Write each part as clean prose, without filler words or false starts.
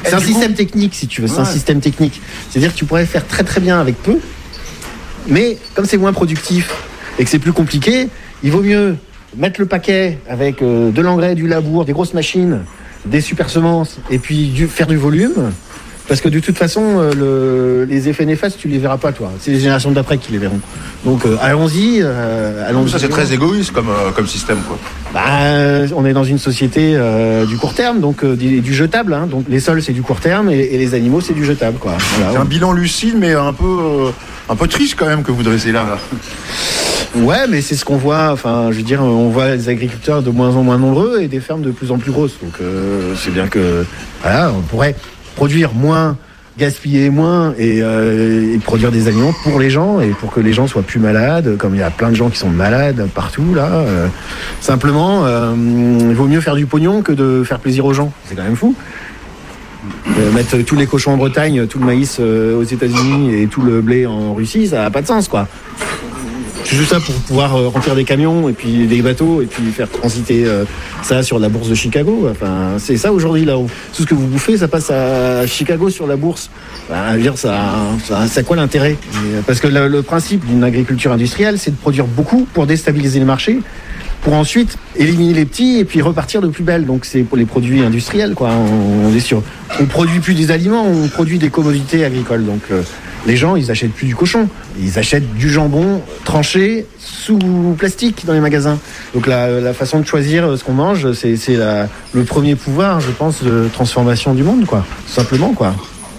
C'est un système technique, si tu veux. C'est un système technique. C'est-à-dire que tu pourrais faire très très bien avec peu, mais comme c'est moins productif et que c'est plus compliqué, il vaut mieux mettre le paquet avec de l'engrais, du labour, des grosses machines, des super semences, et puis faire du volume. Parce que de toute façon, les effets néfastes, tu les verras pas, toi. C'est les générations d'après qui les verront. Donc allons-y. Ça, c'est très égoïste comme système, quoi. On est dans une société du court terme, donc du jetable. Hein. Donc les sols, c'est du court terme, et les animaux, c'est du jetable, quoi. Voilà, c'est un bilan lucide, mais un peu triste quand même que vous dressez là. Ouais, mais c'est ce qu'on voit. Enfin, je veux dire, on voit les agriculteurs de moins en moins nombreux et des fermes de plus en plus grosses. Donc c'est bien que voilà, on pourrait produire moins, gaspiller moins et produire des aliments pour les gens et pour que les gens soient plus malades, comme il y a plein de gens qui sont malades partout là. Simplement, il vaut mieux faire du pognon que de faire plaisir aux gens. C'est quand même fou. Mettre tous les cochons en Bretagne, tout le maïs aux États-Unis et tout le blé en Russie, ça n'a pas de sens, quoi. C'est juste ça pour pouvoir remplir des camions et puis des bateaux et puis faire transiter ça sur la bourse de Chicago. Enfin, c'est ça aujourd'hui là. Tout ce que vous bouffez, ça passe à Chicago sur la bourse. Enfin, je veux dire, ça quoi l'intérêt ? Parce que le principe d'une agriculture industrielle, c'est de produire beaucoup pour déstabiliser les marchés, pour ensuite éliminer les petits et puis repartir de plus belle. Donc c'est pour les produits industriels, quoi. On est sûr. On produit plus des aliments, on produit des commodités agricoles. Donc les gens, ils achètent plus du cochon, ils achètent du jambon tranché sous plastique dans les magasins. Donc la façon de choisir ce qu'on mange, c'est le premier pouvoir, je pense, de transformation du monde, quoi. Tout simplement, quoi.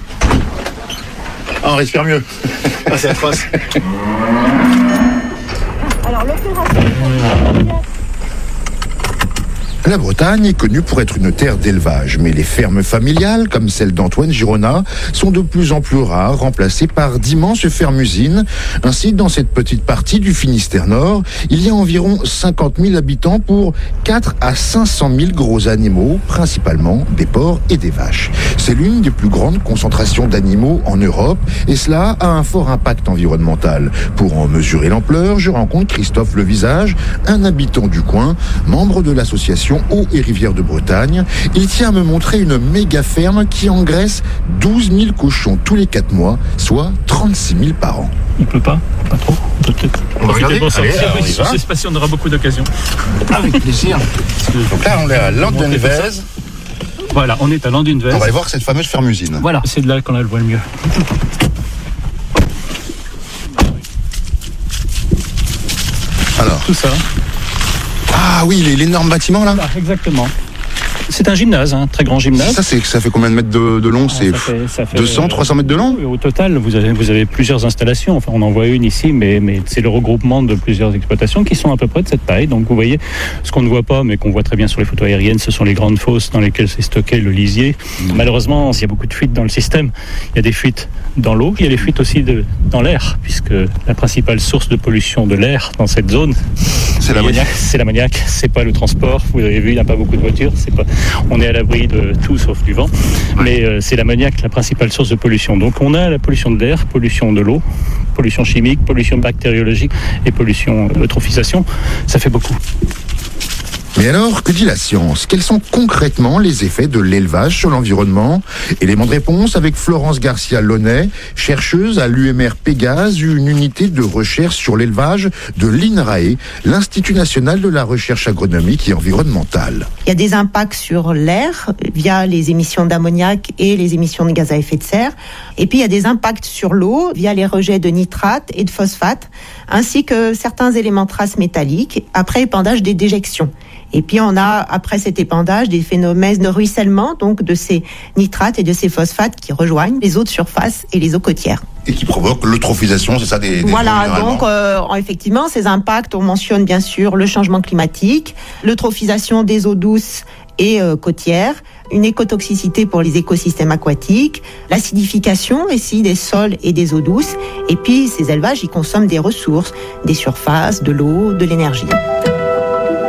On respire mieux. C'est atroce. Alors l'opération. La Bretagne est connue pour être une terre d'élevage, mais les fermes familiales, comme celle d'Antoine Girona, sont de plus en plus rares, remplacées par d'immenses fermes-usines. Ainsi, dans cette petite partie du Finistère Nord, il y a environ 50 000 habitants pour 4 à 500 000 gros animaux, principalement des porcs et des vaches. C'est l'une des plus grandes concentrations d'animaux en Europe, et cela a un fort impact environnemental. Pour en mesurer l'ampleur, je rencontre Christophe Levisage, un habitant du coin, membre de l'association Eau et Rivière de Bretagne. Il tient à me montrer une méga ferme qui engraisse 12 000 cochons tous les 4 mois, soit 36 000 par an. Il pleut pas trop. Peut-être. On va regarder. Allez, je sais pas si on aura beaucoup d'occasions. Avec plaisir. Donc là, on est à Landenvez. Voilà, on est à Landenvez. On va aller voir cette fameuse ferme-usine. Voilà, c'est de là qu'on la voit le mieux. Alors. Tout ça. Ah oui, l'énorme bâtiment là. Voilà, exactement. C'est un gymnase, un très grand gymnase. Ça fait combien de mètres de long? C'est ça fait 200, 300 mètres de long? Au total, vous avez plusieurs installations. Enfin, on en voit une ici, mais c'est le regroupement de plusieurs exploitations qui sont à peu près de cette taille. Donc, vous voyez, ce qu'on ne voit pas, mais qu'on voit très bien sur les photos aériennes, ce sont les grandes fosses dans lesquelles s'est stocké le lisier. Malheureusement, il y a beaucoup de fuites dans le système. Il y a des fuites dans l'eau, il y a des fuites aussi dans l'air, puisque la principale source de pollution de l'air dans cette zone, c'est l'ammoniac. C'est l'ammoniac, c'est pas le transport. Vous avez vu, il n'y a pas beaucoup de voitures. On est à l'abri de tout sauf du vent, mais c'est l'ammoniac la principale source de pollution. Donc on a la pollution de l'air, pollution de l'eau, pollution chimique, pollution bactériologique et pollution eutrophisation. Ça fait beaucoup. Mais alors, que dit la science? Quels sont concrètement les effets de l'élevage sur l'environnement? Élément de réponse avec Florence Garcia-Launay, chercheuse à l'UMR Pégase, une unité de recherche sur l'élevage de l'INRAE, l'Institut national de la recherche agronomique et environnementale. Il y a des impacts sur l'air via les émissions d'ammoniac et les émissions de gaz à effet de serre. Et puis il y a des impacts sur l'eau via les rejets de nitrates et de phosphates, ainsi que certains éléments traces métalliques après épandage des déjections. Et puis on a, après cet épandage, des phénomènes de ruissellement, donc de ces nitrates et de ces phosphates qui rejoignent les eaux de surface et les eaux côtières. Et qui provoquent l'eutrophisation, c'est ça des Voilà, donc effectivement, ces impacts, on mentionne bien sûr le changement climatique, l'eutrophisation des eaux douces et côtières, une écotoxicité pour les écosystèmes aquatiques, l'acidification ici des sols et des eaux douces, et puis ces élevages, ils consomment des ressources, des surfaces, de l'eau, de l'énergie.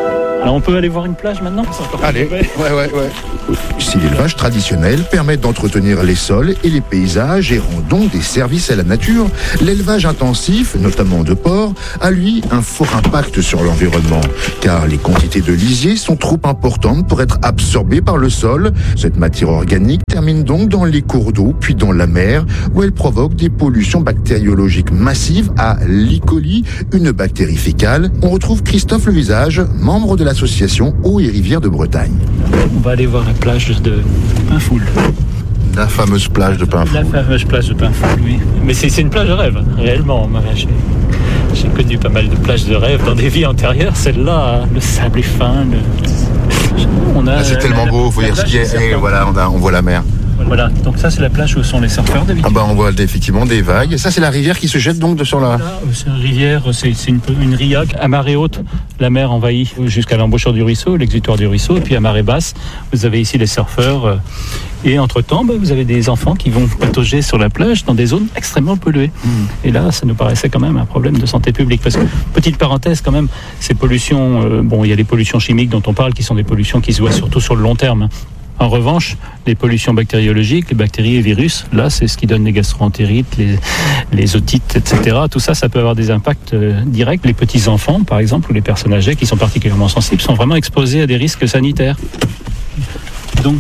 Là, on peut aller voir une plage maintenant. Allez, ouais. Si l'élevage traditionnel permet d'entretenir les sols et les paysages et rend donc des services à la nature, l'élevage intensif, notamment de porcs, a lui un fort impact sur l'environnement, car les quantités de lisier sont trop importantes pour être absorbées par le sol. Cette matière organique termine donc dans les cours d'eau, puis dans la mer, où elle provoque des pollutions bactériologiques massives à l'E. coli, une bactérie fécale. On retrouve Christophe Levisage, membre de l'association Eaux et Rivières de Bretagne. On va aller voir la plage de Pinfoul. La fameuse plage de Pinfoul. La fameuse plage de Pinfoul, oui. Mais c'est une plage de rêve, réellement. Moi, j'ai connu pas mal de plages de rêve dans des vies antérieures. Celle-là, le sable est fin. C'est tellement beau, faut dire skier. Et voilà, on voit la mer. Voilà, donc ça c'est la plage où sont les surfeurs d'habitude. Ah bah on voit effectivement des vagues. Et ça c'est la rivière qui se jette donc sur la... C'est une rivière, c'est une ria. À marée haute, la mer envahit jusqu'à l'embouchure du ruisseau, l'exutoire du ruisseau. Et puis à marée basse, vous avez ici les surfeurs. Et entre-temps, vous avez des enfants qui vont patauger sur la plage dans des zones extrêmement polluées. Et là, ça nous paraissait quand même un problème de santé publique. Parce que, petite parenthèse quand même, ces pollutions, il y a les pollutions chimiques dont on parle, qui sont des pollutions qui se voient surtout sur le long terme. En revanche, les pollutions bactériologiques, les bactéries et virus, là, c'est ce qui donne les gastroentérites, les otites, etc. Tout ça, ça peut avoir des impacts directs. Les petits-enfants, par exemple, ou les personnes âgées qui sont particulièrement sensibles, sont vraiment exposés à des risques sanitaires. Donc...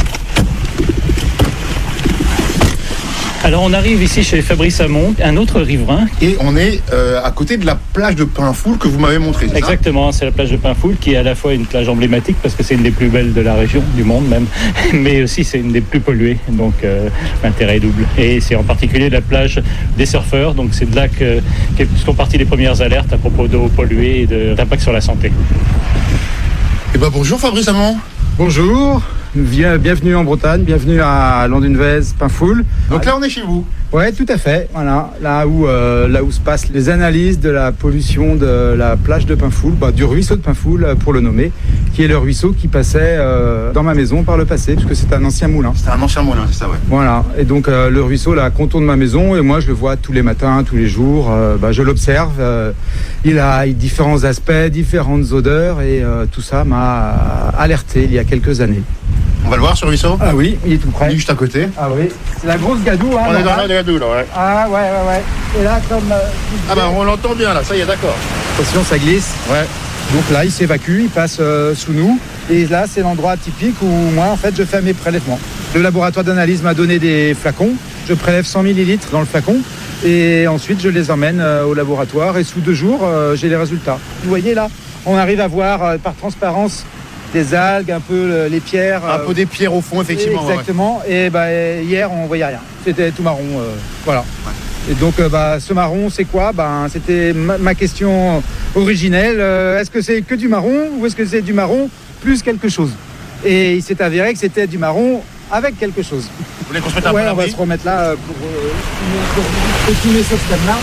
Alors on arrive ici chez Fabrice Hamon, un autre riverain. Et on est à côté de la plage de Pinfoul que vous m'avez montrée, c'est Exactement, c'est la plage de Pinfoul qui est à la fois une plage emblématique parce que c'est une des plus belles de la région, du monde même, mais aussi c'est une des plus polluées, donc l'intérêt est double. Et c'est en particulier la plage des surfeurs, donc c'est de là que sont parties les premières alertes à propos d'eau polluée et d'impact sur la santé. Et bonjour Fabrice Hamon. Bonjour, bienvenue en Bretagne, bienvenue à Landunvez, Pinfoul. Donc là on est chez vous. Ouais, tout à fait. Voilà, là où se passent les analyses de la pollution de la plage de Pinfoul, du ruisseau de Pinfoul pour le nommer, qui est le ruisseau qui passait dans ma maison par le passé, puisque c'est un ancien moulin. C'est un ancien moulin, c'est ça, ouais. Voilà, et donc le ruisseau là contourne ma maison et moi je le vois tous les matins, tous les jours. Je l'observe. Il a différents aspects, différentes odeurs et tout ça m'a alerté il y a quelques années. On va le voir sur le ruisseau ? Ah oui, il est tout près. Il est juste à côté. Ah oui, c'est la grosse gadoue. Hein, on est dans la gadoue là, ouais. Ah ouais. Et là, comme... on l'entend bien là, ça y est, d'accord. Attention, ça glisse. Ouais. Donc là, il s'évacue, il passe sous nous. Et là, c'est l'endroit typique où moi, en fait, je fais mes prélèvements. Le laboratoire d'analyse m'a donné des flacons. Je prélève 100 millilitres dans le flacon. Et ensuite, je les emmène au laboratoire. Et sous 2 jours, j'ai les résultats. Vous voyez là, on arrive à voir par transparence des algues, un peu les pierres. Un peu des pierres au fond, effectivement. Exactement. Ouais. Et hier, on voyait rien. C'était tout marron. Voilà. Ouais. Et donc, ce marron, c'est quoi ? C'était ma question originelle. Est-ce que c'est que du marron ou est-ce que c'est du marron plus quelque chose ? Et il s'est avéré que c'était du marron avec quelque chose. Vous voulez qu'on se mette un peu on va se remettre là pour continuer ce stade-là.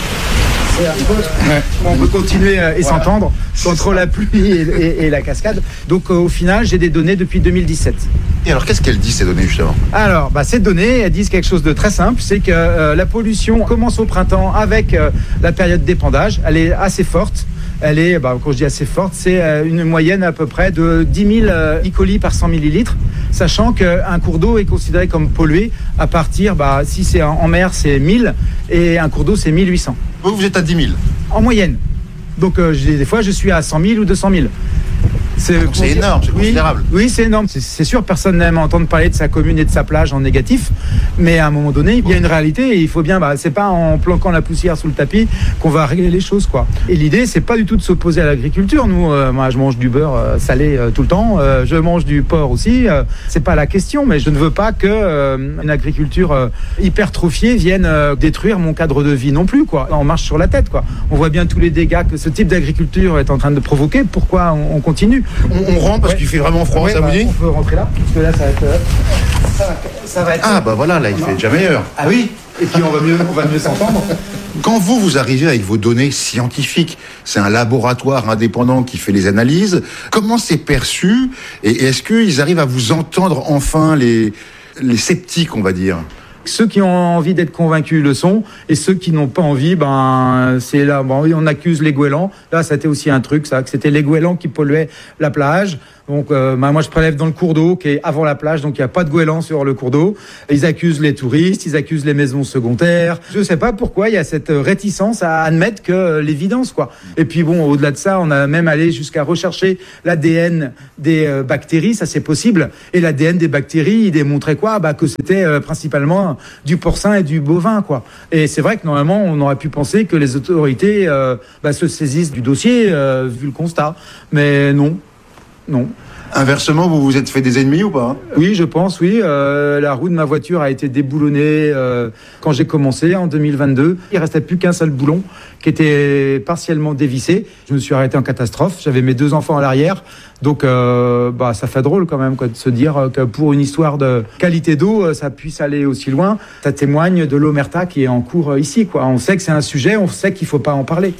On peut continuer et s'entendre contre la pluie et la cascade. Donc au final, j'ai des données depuis 2017. Et alors, qu'est-ce qu'elles disent ces données justement ? Alors, ces données, elles disent quelque chose de très simple, c'est que la pollution commence au printemps avec la période d'épandage. Elle est assez forte. Elle est, quand je dis assez forte, c'est une moyenne à peu près de 10 000 E. coli par 100 millilitres, sachant qu'un cours d'eau est considéré comme pollué à partir, si c'est en mer, c'est 1000, et un cours d'eau, c'est 1800. Vous êtes à 10 000 ? En moyenne. Donc des fois, je suis à 100 000 ou 200 000. C'est énorme, c'est considérable. Oui, c'est énorme. C'est sûr, personne n'aime entendre parler de sa commune et de sa plage en négatif. Mais à un moment donné, il y a une réalité et il faut bien, c'est pas en planquant la poussière sous le tapis qu'on va régler les choses, quoi. Et l'idée, c'est pas du tout de s'opposer à l'agriculture. Nous, moi, je mange du beurre salé tout le temps. Je mange du porc aussi. C'est pas la question, mais je ne veux pas que une agriculture hypertrophiée vienne détruire mon cadre de vie non plus, quoi. On marche sur la tête, quoi. On voit bien tous les dégâts que ce type d'agriculture est en train de provoquer. Pourquoi on continue ? On rentre parce qu'il fait vraiment froid, ça vous dit ? On peut rentrer là, parce que là, ça va être... Ah, voilà, là, il fait déjà meilleur. Ah oui, et puis on va mieux s'entendre. Quand vous arrivez avec vos données scientifiques, c'est un laboratoire indépendant qui fait les analyses, comment c'est perçu ? Et est-ce qu'ils arrivent à vous entendre enfin, les sceptiques, on va dire ? ceux qui ont envie d'être convaincus le sont, et ceux qui n'ont pas envie, c'est là. Bon, oui, on accuse les goélands. Là, c'était aussi un truc, ça, que c'était les goélands qui polluaient la plage. Donc, moi, je prélève dans le cours d'eau qui est avant la plage, donc il n'y a pas de goélands sur le cours d'eau. Ils accusent les touristes, ils accusent les maisons secondaires. Je ne sais pas pourquoi il y a cette réticence à admettre que l'évidence, quoi. Et puis bon, au-delà de ça, on a même allé jusqu'à rechercher l'ADN des bactéries, ça c'est possible. Et l'ADN des bactéries, il démontrait quoi ? Que c'était principalement du porcin et du bovin, quoi. Et c'est vrai que normalement, on aurait pu penser que les autorités se saisissent du dossier, vu le constat. Mais non. Inversement, vous vous êtes fait des ennemis ou pas ? Oui, je pense, oui. La roue de ma voiture a été déboulonnée quand j'ai commencé en 2022. Il restait plus qu'un seul boulon qui était partiellement dévissé. Je me suis arrêté en catastrophe. J'avais mes 2 enfants à l'arrière. Donc, ça fait drôle quand même, quoi, de se dire que pour une histoire de qualité d'eau, ça puisse aller aussi loin. Ça témoigne de l'omerta qui est en cours ici, quoi. On sait que c'est un sujet, on sait qu'il faut pas en parler.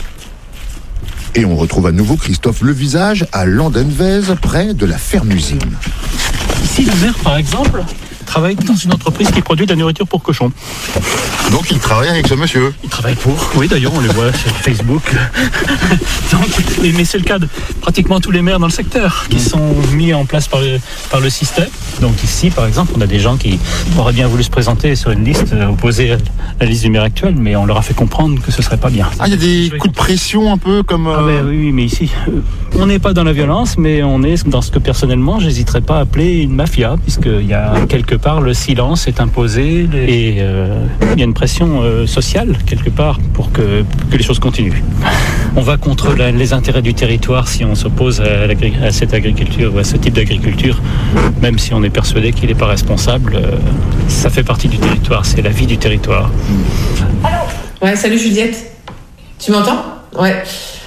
Et on retrouve à nouveau Christophe Levisage à Landenvez, près de la ferme-usine. Ici, le maire, par exemple, travaille dans une entreprise qui produit de la nourriture pour cochons. Donc il travaille avec ce monsieur. Il travaille pour, oui d'ailleurs on les voit sur Facebook. Mais c'est le cas de pratiquement tous les maires dans le secteur qui sont mis en place par le système. Donc ici par exemple on a des gens qui auraient bien voulu se présenter sur une liste opposée à la liste du maire actuel, mais on leur a fait comprendre que ce serait pas bien. Ah, il y a des coups de pression un peu comme... Oui, mais ici on n'est pas dans la violence, mais on est dans ce que personnellement j'hésiterais pas à appeler une mafia, puisqu'il y a quelque part le silence est imposé et il y a une pression sociale quelque part pour que les choses continuent. On va contre les intérêts du territoire si on s'oppose à cette agriculture ou à ce type d'agriculture, même si on est persuadé qu'il n'est pas responsable. Ça fait partie du territoire, c'est la vie du territoire. Ouais, salut Juliette. Tu m'entends ? Ouais.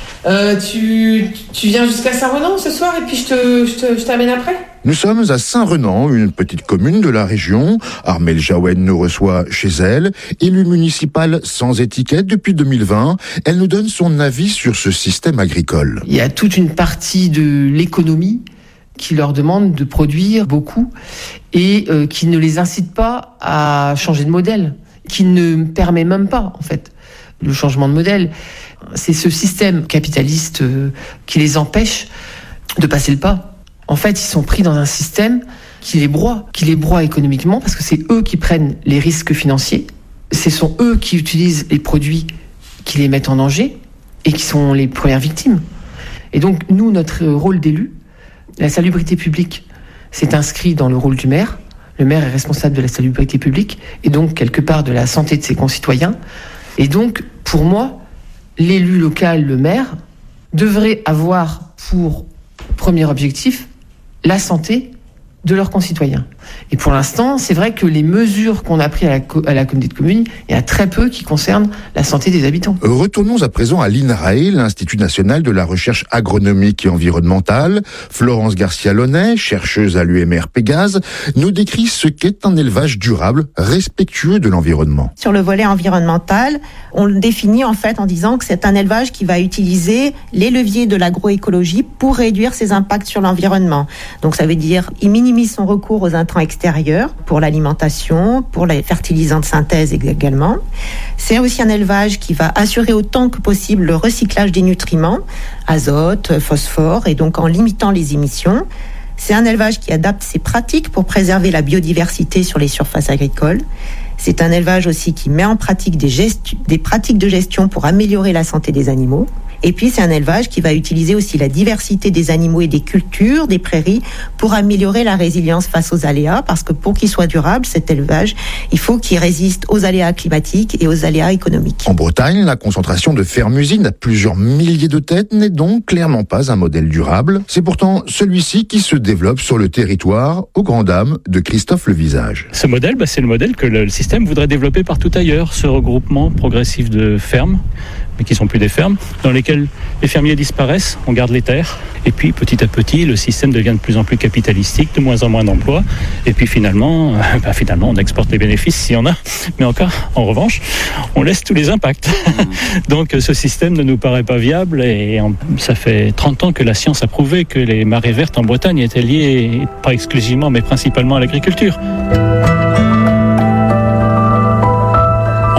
Tu viens jusqu'à Saint-Renan ce soir et puis je t'amène après ? Nous sommes à Saint-Renan, une petite commune de la région. Armelle Jaouen nous reçoit chez elle. Élue municipale sans étiquette depuis 2020, elle nous donne son avis sur ce système agricole. Il y a toute une partie de l'économie qui leur demande de produire beaucoup et qui ne les incite pas à changer de modèle, qui ne permet même pas, en fait, le changement de modèle. C'est ce système capitaliste qui les empêche de passer le pas. En fait, ils sont pris dans un système qui les broie économiquement, parce que c'est eux qui prennent les risques financiers. Ce sont eux qui utilisent les produits qui les mettent en danger et qui sont les premières victimes. Et donc, nous, notre rôle d'élu, la salubrité publique, c'est inscrit dans le rôle du maire. Le maire est responsable de la salubrité publique et donc, quelque part, de la santé de ses concitoyens. Et donc, pour moi, l'élu local, le maire, devrait avoir pour premier objectif la santé de leurs concitoyens. Et pour l'instant, c'est vrai que les mesures qu'on a prises à la communauté de communes, il y a très peu qui concernent la santé des habitants. Retournons à présent à l'INRAE, l'Institut national de la recherche agronomique et environnementale. Florence Garcia-Launay, chercheuse à l'UMR Pégase, nous décrit ce qu'est un élevage durable, respectueux de l'environnement. Sur le volet environnemental, on le définit en fait en disant que c'est un élevage qui va utiliser les leviers de l'agroécologie pour réduire ses impacts sur l'environnement. Donc ça veut dire, il minimise son recours aux intrants extérieurs pour l'alimentation, pour les fertilisants de synthèse également. C'est aussi un élevage qui va assurer autant que possible le recyclage des nutriments, azote, phosphore, et donc en limitant les émissions. C'est un élevage qui adapte ses pratiques pour préserver la biodiversité sur les surfaces agricoles. C'est un élevage aussi qui met en pratique des pratiques de gestion pour améliorer la santé des animaux. Et puis, c'est un élevage qui va utiliser aussi la diversité des animaux et des cultures, des prairies, pour améliorer la résilience face aux aléas, parce que pour qu'il soit durable, cet élevage, il faut qu'il résiste aux aléas climatiques et aux aléas économiques. En Bretagne, la concentration de fermes-usines à plusieurs milliers de têtes n'est donc clairement pas un modèle durable. C'est pourtant celui-ci qui se développe sur le territoire, aux grandes dames de Christophe Levisage. Ce modèle, c'est le modèle que le système voudrait développer partout ailleurs, ce regroupement progressif de fermes, mais qui ne sont plus des fermes, dans lesquelles les fermiers disparaissent, on garde les terres, et puis petit à petit, le système devient de plus en plus capitalistique, de moins en moins d'emplois, et puis finalement, on exporte les bénéfices s'il y en a, mais encore, en revanche, on laisse tous les impacts. Donc ce système ne nous paraît pas viable, et ça fait 30 ans que la science a prouvé que les marées vertes en Bretagne étaient liées, pas exclusivement, mais principalement à l'agriculture.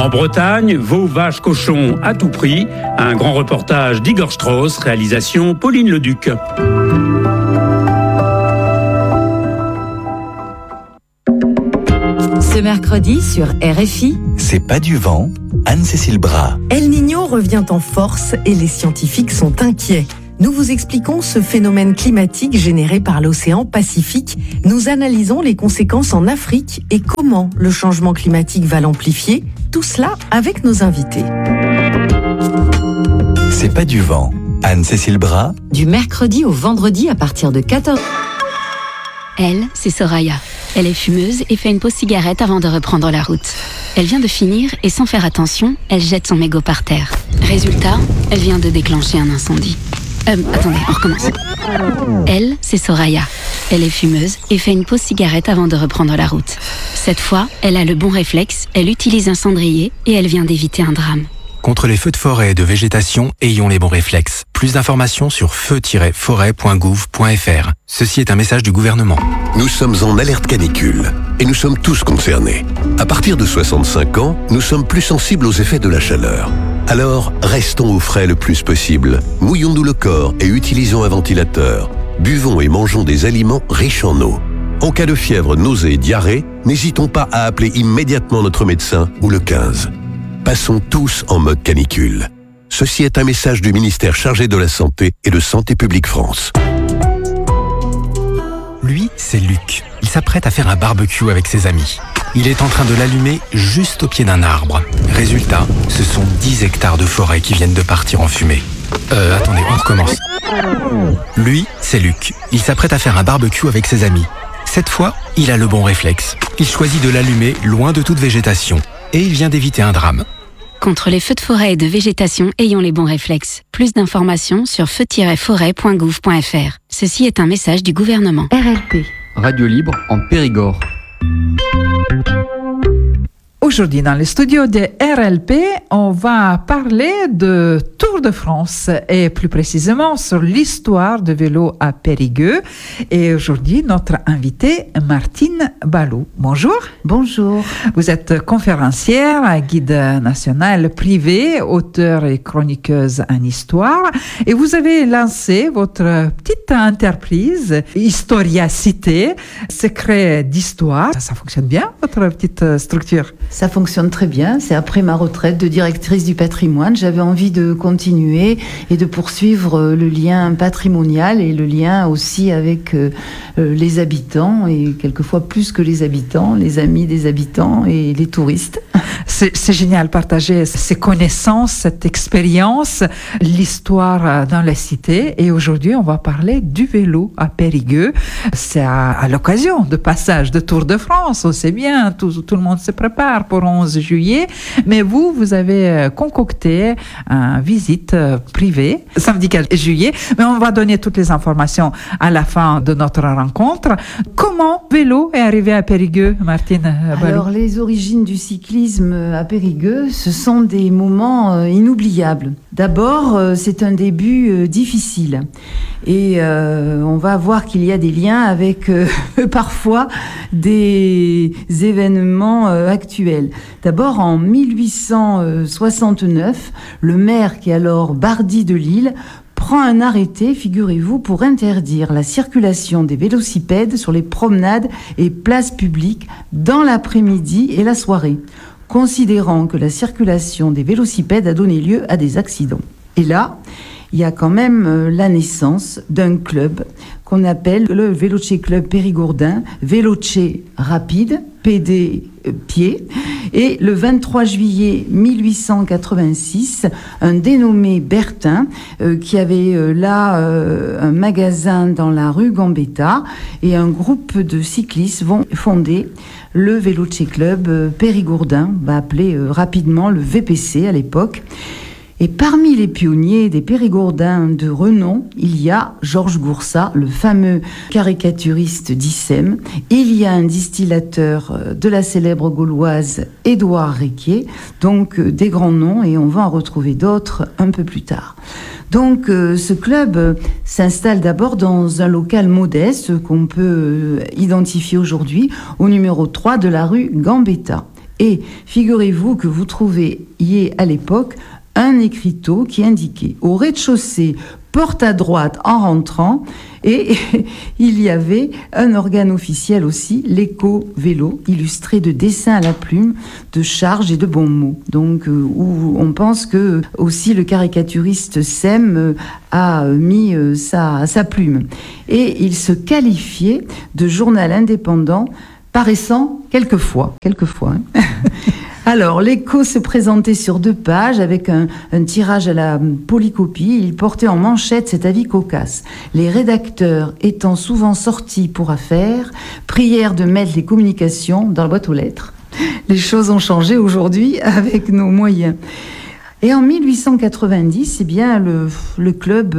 En Bretagne, veaux, vaches, cochons à tout prix. Un grand reportage d'Igor Strauss, réalisation Pauline Leduc. Ce mercredi sur RFI, C'est pas du vent, Anne-Cécile Bras. El Niño revient en force et les scientifiques sont inquiets. Nous vous expliquons ce phénomène climatique généré par l'océan Pacifique. Nous analysons les conséquences en Afrique et comment le changement climatique va l'amplifier. Tout cela avec nos invités. C'est pas du vent, Anne-Cécile Bras. Du mercredi au vendredi à partir de 14h. Elle, c'est Soraya. Elle est fumeuse et fait une pause cigarette avant de reprendre la route. Elle vient de finir et sans faire attention, elle jette son mégot par terre. Résultat, elle vient de déclencher un incendie. Attendez, on recommence. Elle, c'est Soraya. Elle est fumeuse et fait une pause cigarette avant de reprendre la route. Cette fois, elle a le bon réflexe, elle utilise un cendrier et elle vient d'éviter un drame. Contre les feux de forêt et de végétation, ayons les bons réflexes. Plus d'informations sur feu-forêt.gouv.fr. Ceci est un message du gouvernement. Nous sommes en alerte canicule et nous sommes tous concernés. À partir de 65 ans, nous sommes plus sensibles aux effets de la chaleur. Alors, restons au frais le plus possible. Mouillons-nous le corps et utilisons un ventilateur. Buvons et mangeons des aliments riches en eau. En cas de fièvre, nausée et diarrhée, n'hésitons pas à appeler immédiatement notre médecin ou le 15. Passons tous en mode canicule. Ceci est un message du ministère chargé de la Santé et de Santé publique France. Lui, c'est Luc. Il s'apprête à faire un barbecue avec ses amis. Il est en train de l'allumer juste au pied d'un arbre. Résultat, ce sont 10 hectares de forêt qui viennent de partir en fumée. Attendez, on recommence. Lui, c'est Luc. Il s'apprête à faire un barbecue avec ses amis. Cette fois, il a le bon réflexe. Il choisit de l'allumer loin de toute végétation. Et il vient d'éviter un drame. Contre les feux de forêt et de végétation, ayons les bons réflexes. Plus d'informations sur feu-forêt.gouv.fr. Ceci est un message du gouvernement. RLP. Radio libre en Périgord. Aujourd'hui, dans les studios de RLP, on va parler de Tour de France et plus précisément sur l'histoire de vélo à Périgueux. Et aujourd'hui, notre invitée, Martine Balou. Bonjour. Bonjour. Vous êtes conférencière, guide national privé, auteure et chroniqueuse en histoire. Et vous avez lancé votre petite entreprise, Historia Cité, secret d'histoire. Ça fonctionne bien, votre petite structure? Ça fonctionne très bien. C'est après ma retraite de directrice du patrimoine. J'avais envie de continuer et de poursuivre le lien patrimonial et le lien aussi avec les habitants et quelquefois plus que les habitants, les amis des habitants et les touristes. C'est génial, partager ces connaissances, cette expérience, l'histoire dans la cité. Et aujourd'hui, on va parler du vélo à Périgueux. C'est à l'occasion de passage de Tour de France. On sait bien, tout le monde se prépare pour 11 juillet. Mais vous avez concocté une visite privée samedi 4 juillet. Mais on va donner toutes les informations à la fin de notre rencontre. Comment vélo est arrivé à Périgueux, Martine Balou? Alors, les origines du cyclisme à Périgueux, ce sont des moments inoubliables. D'abord, c'est un début difficile. Et on va voir qu'il y a des liens avec parfois des événements actuels. D'abord, en 1869, le maire, qui est alors Bardi de Lille, prend un arrêté, figurez-vous, pour interdire la circulation des vélocipèdes sur les promenades et places publiques dans l'après-midi et la soirée, considérant que la circulation des vélocipèdes a donné lieu à des accidents. Et là, il y a quand même la naissance d'un club qu'on appelle le Veloce Club Périgourdin, Veloce rapide, PD pied. Et le 23 juillet 1886, un dénommé Bertin, qui avait là un magasin dans la rue Gambetta, et un groupe de cyclistes vont fonder le Veloce Club Périgourdin, va appeler rapidement le VPC à l'époque. Et parmi les pionniers des Périgourdins de renom, il y a Georges Goursat, le fameux caricaturiste d'Issem. Il y a un distillateur de la célèbre gauloise Édouard Réquier, donc des grands noms, et on va en retrouver d'autres un peu plus tard. Donc ce club s'installe d'abord dans un local modeste qu'on peut identifier aujourd'hui au numéro 3 de la rue Gambetta. Et figurez-vous que vous trouviez à l'époque un écriteau qui indiquait au rez-de-chaussée, porte à droite en rentrant, et il y avait un organe officiel aussi, l'éco-vélo, illustré de dessins à la plume, de charges et de bons mots. Donc, où on pense que aussi le caricaturiste Sem a mis sa plume. Et il se qualifiait de journal indépendant, paraissant quelquefois. Hein. Alors, l'Écho se présentait sur 2 pages avec un tirage à la polycopie. Il portait en manchette cet avis cocasse. Les rédacteurs étant souvent sortis pour affaires, prièrent de mettre les communications dans la boîte aux lettres. Les choses ont changé aujourd'hui avec nos moyens. Et en 1890, eh bien, le club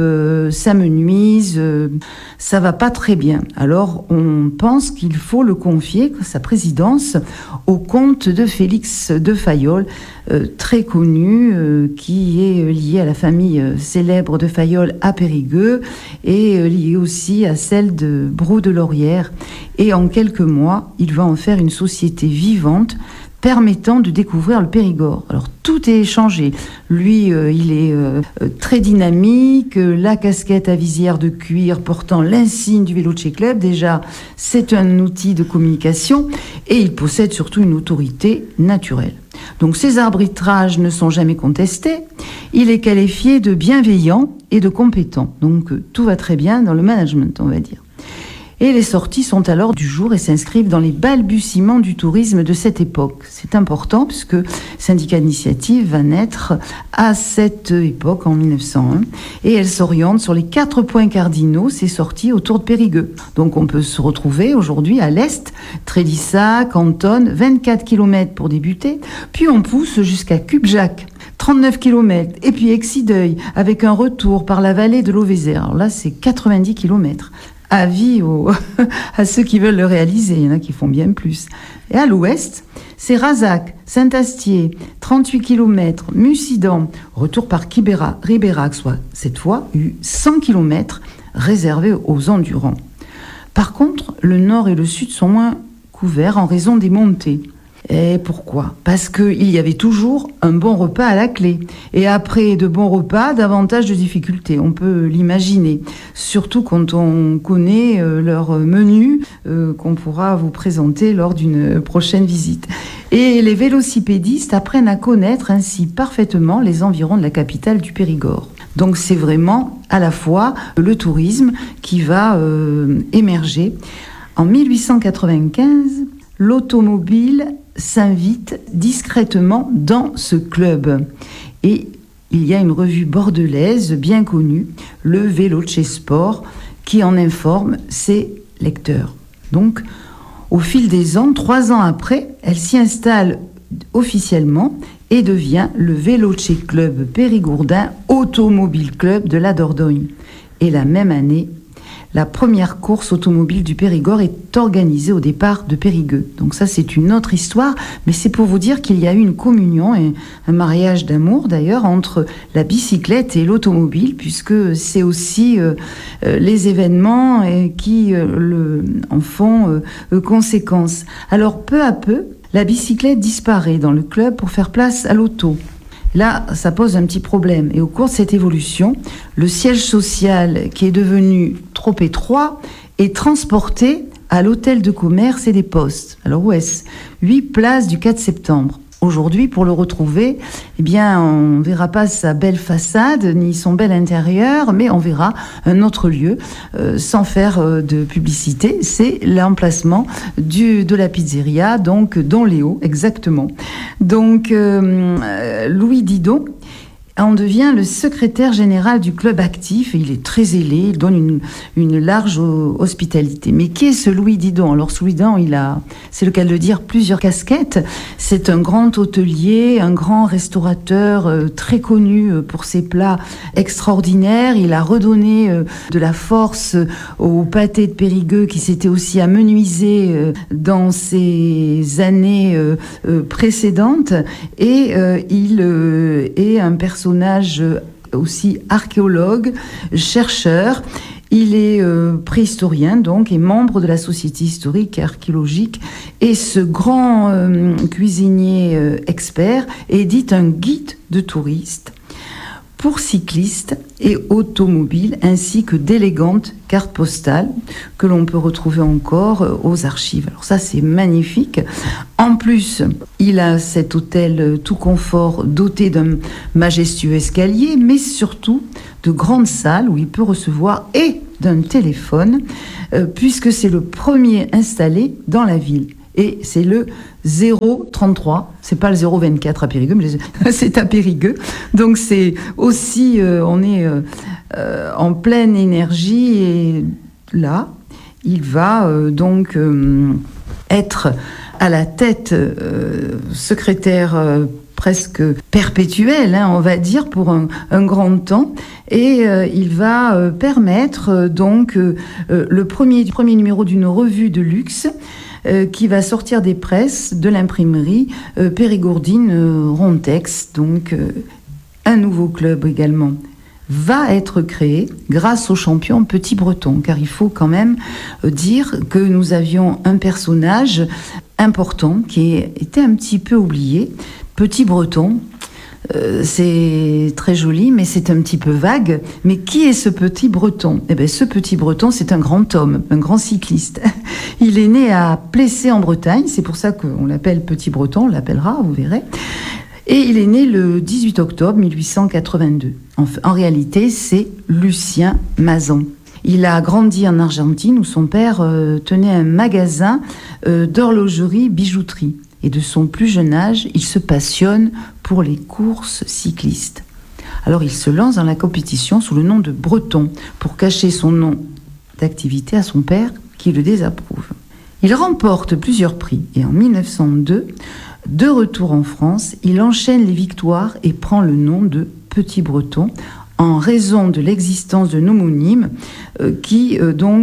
s'amenuise, ça va pas très bien. Alors, on pense qu'il faut le confier, sa présidence, au comte de Félix de Fayolle, très connu, qui est lié à la famille célèbre de Fayolle à Périgueux et lié aussi à celle de Brou de Laurière. Et en quelques mois, il va en faire une société vivante, permettant de découvrir le Périgord. Alors tout est changé. Lui, il est très dynamique, la casquette à visière de cuir portant l'insigne du Veloce Club, déjà c'est un outil de communication et il possède surtout une autorité naturelle. Donc ses arbitrages ne sont jamais contestés, il est qualifié de bienveillant et de compétent. Donc tout va très bien dans le management, on va dire. Et les sorties sont alors du jour et s'inscrivent dans les balbutiements du tourisme de cette époque. C'est important puisque Syndicat d'Initiative va naître à cette époque, en 1901, et elle s'oriente sur les 4 points cardinaux, ces sorties autour de Périgueux. Donc on peut se retrouver aujourd'hui à l'est, Trédissac, Cantonne, 24 km pour débuter, puis on pousse jusqu'à Cubjac. 39 km, et puis Exideuil, avec un retour par la vallée de l'Auvézère. Alors là, c'est 90 km. Avis à ceux qui veulent le réaliser, il y en a qui font bien plus. Et à l'ouest, c'est Razac, Saint-Astier, 38 km, Mussidan, retour par Ribérac, soit cette fois 100 km réservés aux endurants. Par contre, le nord et le sud sont moins couverts en raison des montées. Et pourquoi ? Parce qu'il y avait toujours un bon repas à la clé. Et après de bons repas, davantage de difficultés. On peut l'imaginer. Surtout quand on connaît leur menu qu'on pourra vous présenter lors d'une prochaine visite. Et les vélocipédistes apprennent à connaître ainsi parfaitement les environs de la capitale du Périgord. Donc c'est vraiment à la fois le tourisme qui va émerger. En 1895, l'automobile s'invite discrètement dans ce club. Et il y a une revue bordelaise bien connue, le Veloce Sport, qui en informe ses lecteurs. Donc, au fil des ans, 3 ans après, elle s'y installe officiellement et devient le Veloce Club Périgourdin Automobile Club de la Dordogne. Et la même année, la première course automobile du Périgord est organisée au départ de Périgueux. Donc ça, c'est une autre histoire, mais c'est pour vous dire qu'il y a eu une communion et un mariage d'amour d'ailleurs entre la bicyclette et l'automobile, puisque c'est aussi les événements qui en font conséquence. Alors peu à peu, la bicyclette disparaît dans le club pour faire place à l'auto. Là, ça pose un petit problème. Et au cours de cette évolution, le siège social, qui est devenu trop étroit, est transporté à l'hôtel de commerce et des postes. Alors où est-ce ? 8 places du 4 septembre. Aujourd'hui, pour le retrouver, eh bien, on ne verra pas sa belle façade ni son bel intérieur, mais on verra un autre lieu, sans faire de publicité. C'est l'emplacement de la pizzeria, donc Don Léo, exactement. Donc, Louis Didon en devient le secrétaire général du club actif et il est très zélé, il donne une large hospitalité. Mais qui est ce Louis Didon ? Alors ce Louis Didon, il a, c'est le cas de le dire, plusieurs casquettes. C'est un grand hôtelier, un grand restaurateur très connu pour ses plats extraordinaires. Il a redonné de la force au pâté de Périgueux qui s'était aussi amenuisé dans ces années précédentes et il est un personnage aussi archéologue, chercheur, Il est préhistorien, donc, et membre de la Société historique et archéologique. Et ce grand cuisinier expert édite un guide de touristes pour cyclistes et automobiles, ainsi que d'élégantes cartes postales que l'on peut retrouver encore aux archives. Alors ça, c'est magnifique. En plus, il a cet hôtel tout confort doté d'un majestueux escalier, mais surtout de grandes salles où il peut recevoir et d'un téléphone, puisque c'est le premier installé dans la ville. Et c'est le 033, c'est pas le 024 à Périgueux, mais c'est à Périgueux. Donc c'est aussi, on est en pleine énergie et là, il va donc être à la tête secrétaire presque perpétuel, on va dire, pour un grand temps. Et il va permettre donc le premier numéro d'une revue de luxe qui va sortir des presses de l'imprimerie Périgourdine Rontex. Donc un nouveau club également va être créé grâce au champion Petit Breton, car il faut quand même dire que nous avions un personnage important qui était un petit peu oublié. Petit Breton, c'est très joli, mais c'est un petit peu vague. Mais qui est ce Petit Breton ? Eh bien, ce Petit Breton, c'est un grand homme, un grand cycliste. Il est né à Plessé en Bretagne, c'est pour ça qu'on l'appelle Petit Breton, on l'appellera, vous verrez. Et il est né le 18 octobre 1882. En réalité, c'est Lucien Mazan. Il a grandi en Argentine où son père tenait un magasin d'horlogerie-bijouterie. Et de son plus jeune âge, il se passionne pour les courses cyclistes. Alors il se lance dans la compétition sous le nom de Breton pour cacher son nom d'activité à son père qui le désapprouve. Il remporte plusieurs prix et en 1902, de retour en France, il enchaîne les victoires et prend le nom de Petit Breton en raison de l'existence d'un homonyme qui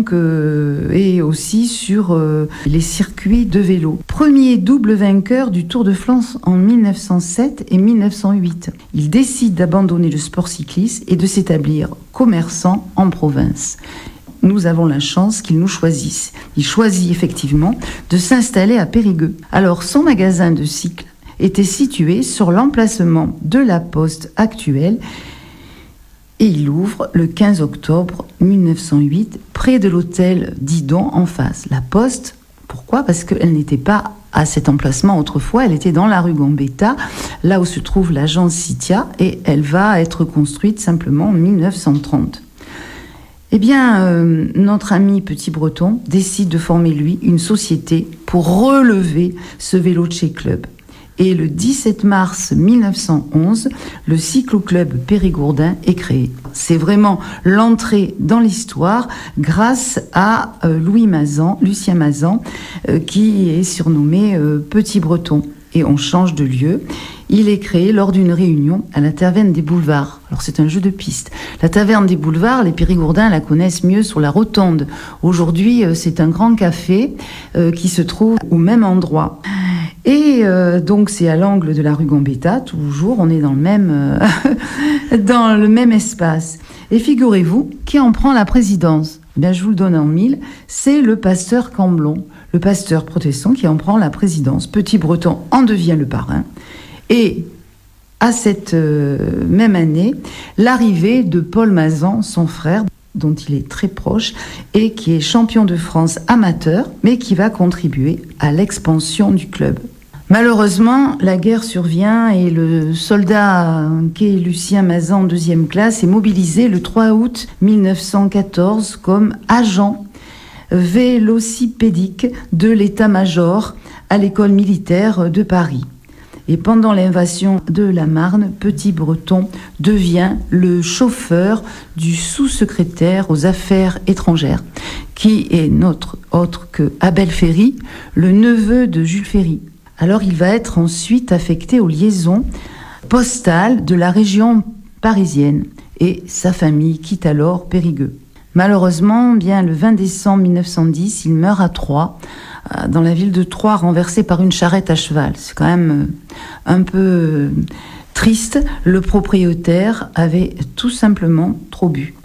est aussi sur les circuits de vélo. Premier double vainqueur du Tour de France en 1907 et 1908. Il décide d'abandonner le sport cycliste et de s'établir commerçant en province. Nous avons la chance qu'il nous choisisse. Il choisit effectivement de s'installer à Périgueux. Alors son magasin de cycles était situé sur l'emplacement de la poste actuelle et il ouvre le 15 octobre 1908 près de l'hôtel Didon en face. La poste, pourquoi ? Parce qu'elle n'était pas à cet emplacement autrefois, elle était dans la rue Gambetta, là où se trouve l'agence Citia, et elle va être construite simplement en 1930. Eh bien, notre ami Petit Breton décide de former, lui, une société pour relever ce vélo de chez Club. Et le 17 mars 1911, le cyclo-club périgourdin est créé. C'est vraiment l'entrée dans l'histoire grâce à Lucien Mazan, qui est surnommé Petit Breton. Et on change de lieu. Il est créé lors d'une réunion à la Taverne des Boulevards. Alors c'est un jeu de piste. La Taverne des Boulevards, les Périgourdins la connaissent mieux sur la Rotonde. Aujourd'hui, c'est un grand café qui se trouve au même endroit. Et donc c'est à l'angle de la rue Gambetta, toujours, on est dans le même espace. Et figurez-vous, qui en prend la présidence ? Eh bien, je vous le donne en mille, c'est le pasteur Camblon, le pasteur protestant qui en prend la présidence. Petit Breton en devient le parrain. Et à cette même année, l'arrivée de Paul Mazan, son frère, dont il est très proche, et qui est champion de France amateur, mais qui va contribuer à l'expansion du club. Malheureusement, la guerre survient et le soldat qu'est Lucien Mazan, deuxième classe, est mobilisé le 3 août 1914 comme agent vélocipédique de l'état-major à l'école militaire de Paris. Et pendant l'invasion de la Marne, Petit Breton devient le chauffeur du sous-secrétaire aux affaires étrangères, qui est notre autre que Abel Ferry, le neveu de Jules Ferry. Alors il va être ensuite affecté aux liaisons postales de la région parisienne et sa famille quitte alors Périgueux. Malheureusement, bien le 20 décembre 1910, il meurt à Troyes, dans la ville de Troyes, renversé par une charrette à cheval. C'est quand même un peu triste. Le propriétaire avait tout simplement trop bu.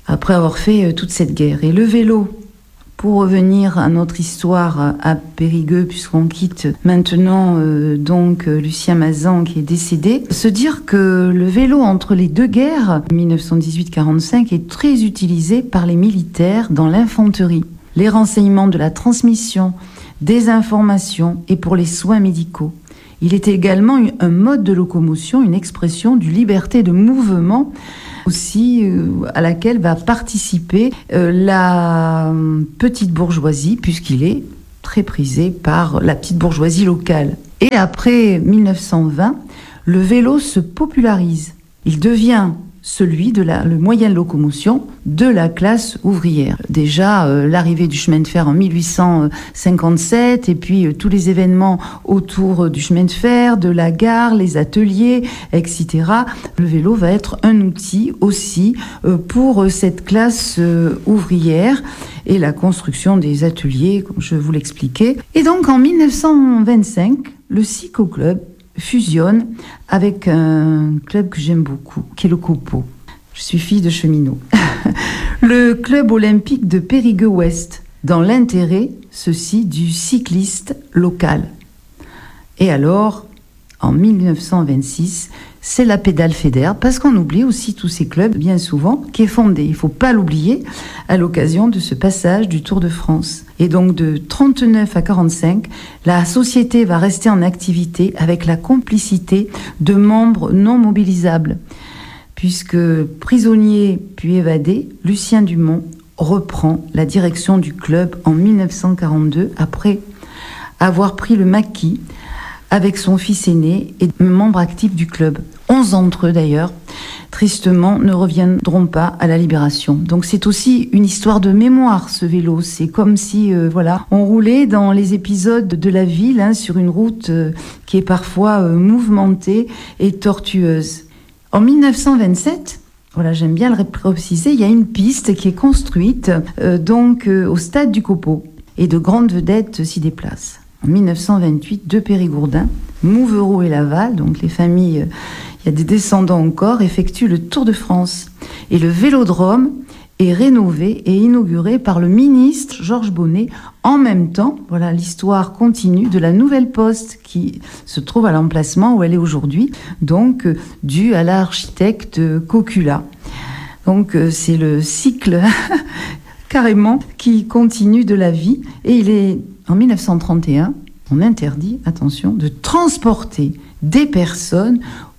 après avoir fait toute cette guerre. Et le vélo, pour revenir à notre histoire à Périgueux, puisqu'on quitte maintenant Lucien Mazan qui est décédé, se dire que le vélo entre les deux guerres, 1918-45, est très utilisé par les militaires dans l'infanterie, les renseignements de la transmission, des informations et pour les soins médicaux. Il est également un mode de locomotion, une expression du liberté de mouvement, aussi à laquelle va participer la petite bourgeoisie, puisqu'il est très prisé par la petite bourgeoisie locale. Et après 1920, le vélo se popularise. Il devient le moyen de locomotion de la classe ouvrière. Déjà, l'arrivée du chemin de fer en 1857, et puis tous les événements autour du chemin de fer, de la gare, les ateliers, etc. Le vélo va être un outil aussi pour cette classe ouvrière et la construction des ateliers, comme je vous l'expliquais. Et donc, en 1925, le cyclo-club fusionne avec un club que j'aime beaucoup, qui est le Copo. Je suis fille de cheminot. Le club olympique de Périgueux-Ouest, dans l'intérêt, ceci, du cycliste local. Et alors, en 1926, c'est la Pédale Fédère, parce qu'on oublie aussi tous ces clubs, bien souvent, qui est fondé, il ne faut pas l'oublier, à l'occasion de ce passage du Tour de France. Et donc de 39 à 45, la société va rester en activité avec la complicité de membres non mobilisables, puisque prisonnier puis évadé, Lucien Dumont reprend la direction du club en 1942, après avoir pris le maquis avec son fils aîné et membre actif du club. 11 d'entre eux d'ailleurs, tristement, ne reviendront pas à la Libération. Donc c'est aussi une histoire de mémoire, ce vélo. C'est comme si, on roulait dans les épisodes de la ville, sur une route qui est parfois mouvementée et tortueuse. En 1927, j'aime bien le préciser, il y a une piste qui est construite au stade du Copo, et de grandes vedettes s'y déplacent. En 1928, deux Périgourdins, Mouvereau et Laval, donc les familles, il y a des descendants encore, effectuent le Tour de France. Et le vélodrome est rénové et inauguré par le ministre Georges Bonnet en même temps. Voilà l'histoire continue de la nouvelle poste qui se trouve à l'emplacement où elle est aujourd'hui, donc due à l'architecte Cocula. Donc c'est le cycle carrément qui continue de la vie. Et il est en 1931, on interdit, attention, de transporter des personnes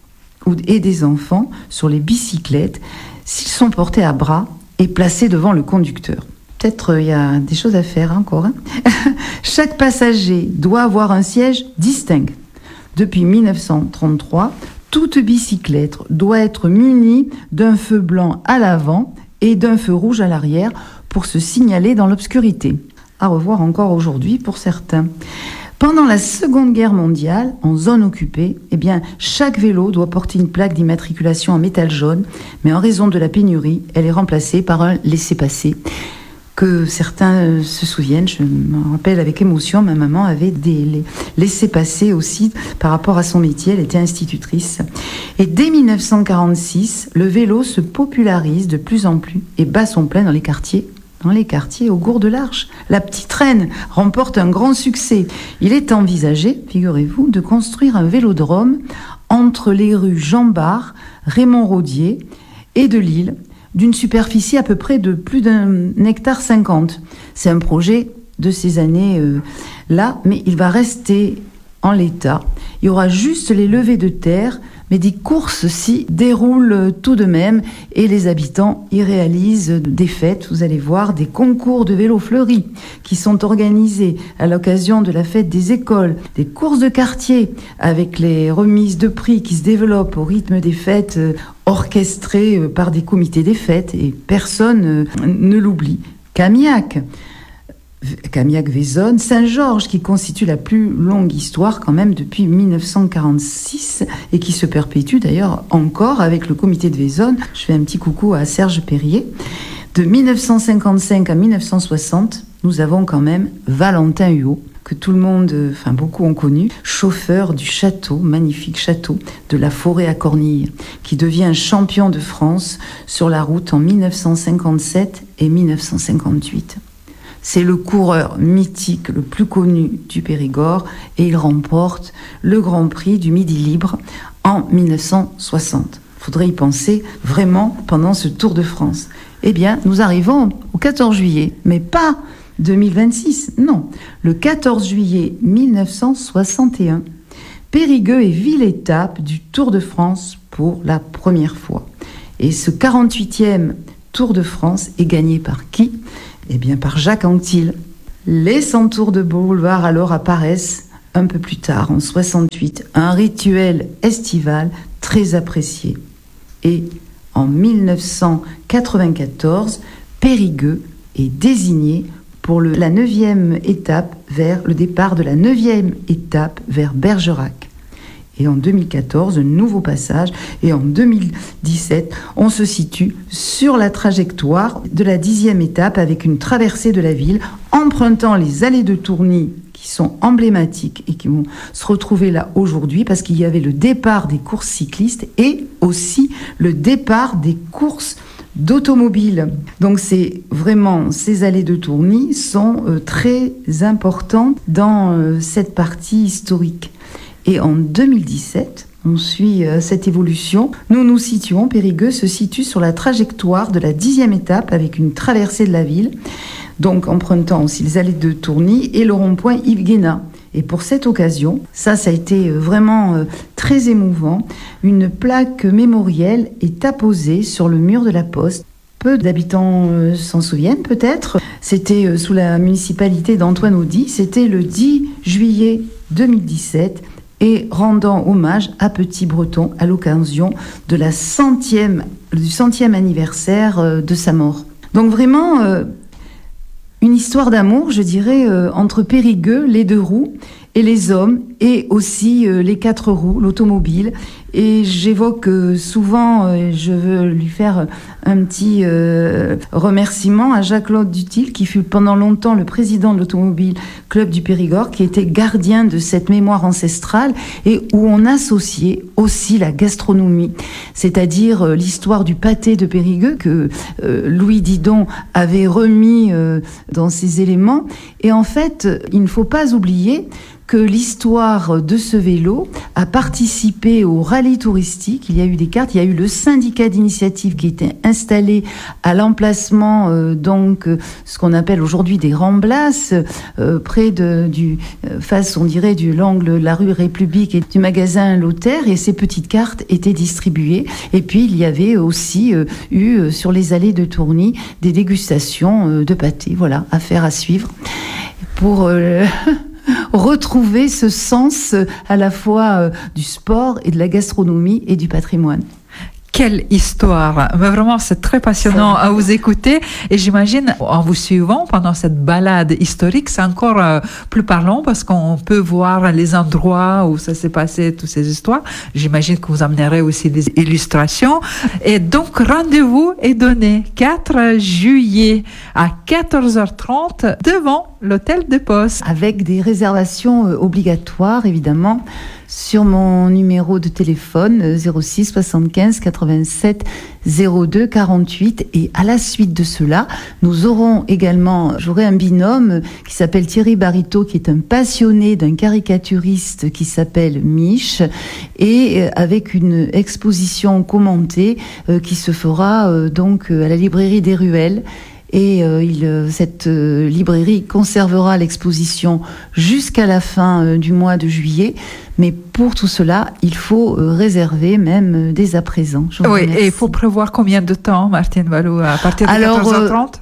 et des enfants sur les bicyclettes s'ils sont portés à bras et placés devant le conducteur. Peut-être il y a des choses à faire encore. Chaque passager doit avoir un siège distinct. Depuis 1933, toute bicyclette doit être munie d'un feu blanc à l'avant et d'un feu rouge à l'arrière pour se signaler dans l'obscurité. À revoir encore aujourd'hui pour certains. Pendant la Seconde Guerre mondiale, en zone occupée, chaque vélo doit porter une plaque d'immatriculation en métal jaune, mais en raison de la pénurie, elle est remplacée par un laissez-passer. Que certains se souviennent, je me rappelle avec émotion, ma maman avait des laissez-passer aussi par rapport à son métier, elle était institutrice. Et dès 1946, le vélo se popularise de plus en plus et bat son plein dans les quartiers au Gour de l'Arche. La petite reine remporte un grand succès. Il est envisagé, figurez-vous, de construire un vélodrome entre les rues Jean Bart, Raymond Rodier et de Lille, d'une superficie à peu près de plus d'1,50 hectare. C'est un projet de ces années-là, mais il va rester en l'état. Il y aura juste les levées de terre, mais des courses s'y déroulent tout de même et les habitants y réalisent des fêtes. Vous allez voir des concours de vélos fleuris qui sont organisés à l'occasion de la fête des écoles, des courses de quartier avec les remises de prix qui se développent au rythme des fêtes orchestrées par des comités des fêtes et personne ne l'oublie. Camiac-Vaisonne, Saint-Georges, qui constitue la plus longue histoire quand même depuis 1946 et qui se perpétue d'ailleurs encore avec le comité de Vaisonne. Je fais un petit coucou à Serge Perrier. De 1955 à 1960, nous avons quand même Valentin Huot, que tout le monde, beaucoup ont connu, chauffeur du château, magnifique château de la Forêt à Cornille, qui devient champion de France sur la route en 1957 et 1958. C'est le coureur mythique le plus connu du Périgord et il remporte le Grand Prix du Midi Libre en 1960. Faudrait y penser vraiment pendant ce Tour de France. Eh bien, nous arrivons au 14 juillet, mais pas 2026, non. Le 14 juillet 1961, Périgueux est ville-étape du Tour de France pour la première fois. Et ce 48e Tour de France est gagné par qui ? Eh bien, par Jacques Anquetil. Les centaures de boulevard alors apparaissent un peu plus tard, en 68, un rituel estival très apprécié. Et en 1994, Périgueux est désigné pour la 9e étape vers le départ de la 9e étape vers Bergerac. Et en 2014, un nouveau passage. Et en 2017, on se situe sur la trajectoire de la 10e étape avec une traversée de la ville, empruntant les allées de Tourny qui sont emblématiques et qui vont se retrouver là aujourd'hui parce qu'il y avait le départ des courses cyclistes et aussi le départ des courses d'automobiles. Donc c'est vraiment, ces allées de Tourny sont très importantes dans cette partie historique. Et en 2017, on suit cette évolution. Nous nous situons, Périgueux se situe sur la trajectoire de la 10e étape avec une traversée de la ville, donc empruntant aussi les allées de Tourny et le rond-point Yves Guéna. Et pour cette occasion, ça a été vraiment très émouvant, une plaque mémorielle est apposée sur le mur de la poste. Peu d'habitants s'en souviennent peut-être. C'était sous la municipalité d'Antoine Audy, c'était le 10 juillet 2017, et rendant hommage à Petit Breton à l'occasion de du 100e anniversaire de sa mort. Donc vraiment, une histoire d'amour, je dirais, entre Périgueux, les 2 roues, et les hommes, et aussi les 4 roues, l'automobile. Et j'évoque souvent, je veux lui faire un petit remerciement à Jacques-Claude Dutil, qui fut pendant longtemps le président de l'Automobile Club du Périgord, qui était gardien de cette mémoire ancestrale et où on associait aussi la gastronomie, c'est-à-dire l'histoire du pâté de Périgueux que Louis Didon avait remis dans ses éléments. Et en fait, il ne faut pas oublier que l'histoire de ce vélo a participé au rallye touristique. Il y a eu des cartes, il y a eu le syndicat d'initiative qui était installé à l'emplacement, ce qu'on appelle aujourd'hui des Ramblas, près face, on dirait, de l'angle de la rue République et du magasin Lothaire, et ces petites cartes étaient distribuées. Et puis, il y avait aussi eu, sur les allées de Tourny, des dégustations de pâté, voilà, affaire à suivre. Pour retrouver ce sens à la fois du sport et de la gastronomie et du patrimoine. Quelle histoire! Mais vraiment, c'est très passionnant à vous écouter. Et j'imagine, en vous suivant pendant cette balade historique, c'est encore plus parlant parce qu'on peut voir les endroits où ça s'est passé, toutes ces histoires. J'imagine que vous amènerez aussi des illustrations. Et donc, rendez-vous est donné 4 juillet à 14h30 devant l'hôtel de Poste. Avec des réservations obligatoires, évidemment, sur mon numéro de téléphone 06 75 87 02 48. Et à la suite de cela, j'aurai un binôme qui s'appelle Thierry Barito, qui est un passionné d'un caricaturiste qui s'appelle Mich, et avec une exposition commentée qui se fera donc à la librairie des Ruelles. Et cette librairie conservera l'exposition jusqu'à la fin du mois de juillet. Mais pour tout cela, il faut réserver même dès à présent. Oui, et il faut prévoir combien de temps, Martine Balou, à partir de 14h30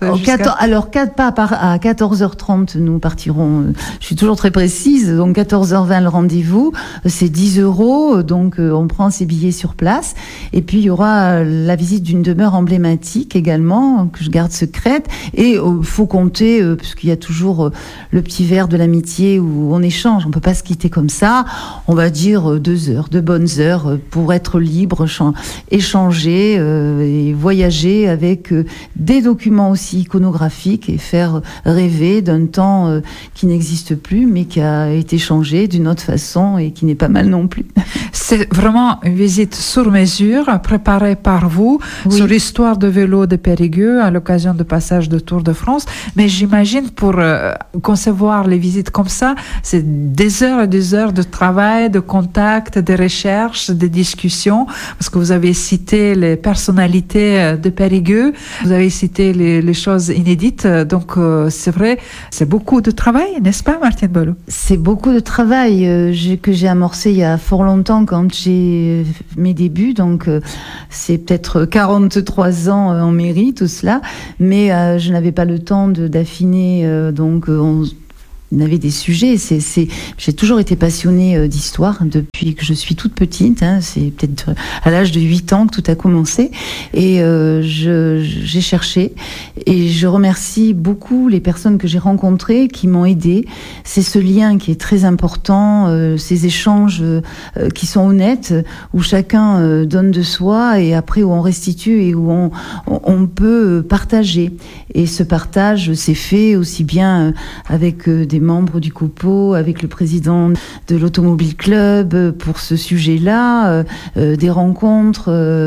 à 14h30, nous partirons, je suis toujours très précise, donc 14h20 le rendez-vous, c'est 10 €, donc on prend ses billets sur place. Et puis il y aura la visite d'une demeure emblématique également, que je garde secrète, chouette. Et faut compter, parce qu'il y a toujours le petit verre de l'amitié où on échange. On peut pas se quitter comme ça. On va dire 2 heures, de bonnes heures, pour être libre, échanger et voyager avec des documents aussi iconographiques et faire rêver d'un temps qui n'existe plus, mais qui a été changé d'une autre façon et qui n'est pas mal non plus. C'est vraiment une visite sur mesure, préparée par vous, sur l'histoire de vélo de Périgueux à l'occasion du passage de Tour de France. Mais j'imagine pour concevoir les visites comme ça, c'est des heures et des heures de travail, de contact, de recherche, de discussions, parce que vous avez cité les personnalités de Périgueux, vous avez cité les choses inédites, donc c'est vrai, c'est beaucoup de travail, n'est-ce pas, Martine Balou? C'est beaucoup de travail que j'ai amorcé il y a fort longtemps quand j'ai mes débuts, donc c'est peut-être 43 ans en mairie, tout cela, mais je n'avais pas le temps d'affiner, donc on avait des sujets. J'ai toujours été passionnée d'histoire depuis que je suis toute petite. C'est peut-être à l'âge de 8 ans que tout a commencé. Et j'ai cherché. Et je remercie beaucoup les personnes que j'ai rencontrées qui m'ont aidée. C'est ce lien qui est très important, ces échanges qui sont honnêtes, où chacun donne de soi et après où on restitue et où on peut partager. Et ce partage s'est fait aussi bien avec des membres du COPO, avec le président de l'Automobile Club pour ce sujet-là, des rencontres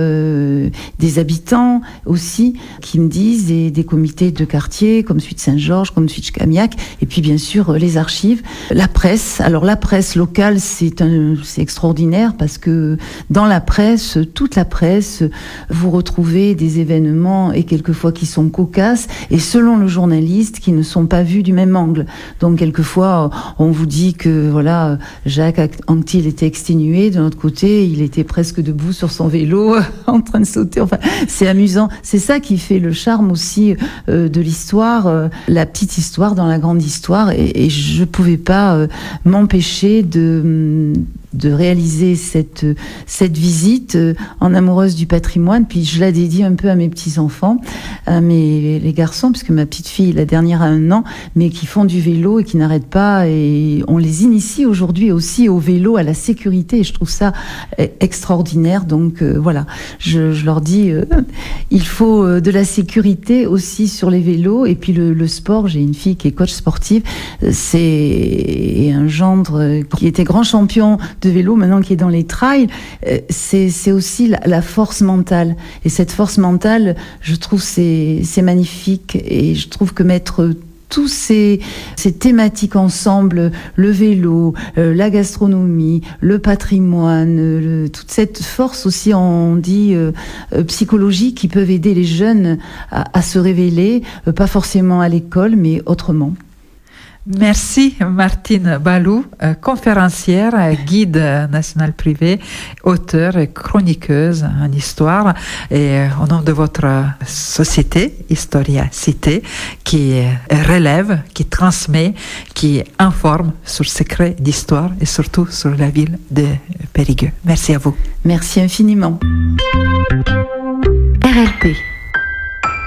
des habitants aussi qui me disent, et des comités de quartier comme celui de Saint-Georges, comme celui de Camiac, et puis bien sûr les archives, la presse. Alors la presse locale, c'est extraordinaire parce que dans la presse, toute la presse, vous retrouvez des événements et quelquefois qui sont cocasses et selon le journaliste qui ne sont pas vus du même angle. Donc quelquefois on vous dit que voilà, Jacques Anquetil était exténué, de l'autre côté il était presque debout sur son vélo en train de sauter. Enfin, c'est amusant. C'est ça qui fait le charme aussi de l'histoire, la petite histoire dans la grande histoire. Et je pouvais pas m'empêcher de réaliser cette visite en amoureuse du patrimoine. Puis je la dédie un peu à mes petits-enfants, les garçons, puisque ma petite fille, la dernière, a 1 an, mais qui font du vélo et qui n'arrêtent pas. Et on les initie aujourd'hui aussi au vélo, à la sécurité. Et je trouve ça extraordinaire. Donc voilà, je leur dis, il faut de la sécurité aussi sur les vélos. Et puis le sport, j'ai une fille qui est coach sportive. C'est un gendre qui était grand champion de vélo, maintenant qui est dans les trails. C'est aussi la force mentale. Et cette force mentale, je trouve c'est magnifique. Et je trouve que mettre tous ces thématiques ensemble, le vélo, la gastronomie, le patrimoine, toute cette force aussi, on dit, psychologique, qui peuvent aider les jeunes à se révéler, pas forcément à l'école, mais autrement. Merci Martine Balou, conférencière, guide national privé, auteure et chroniqueuse en histoire, et au nom de votre société Historia Cité, qui relève, qui transmet, qui informe sur secrets d'histoire et surtout sur la ville de Périgueux. Merci à vous. Merci infiniment. RLP.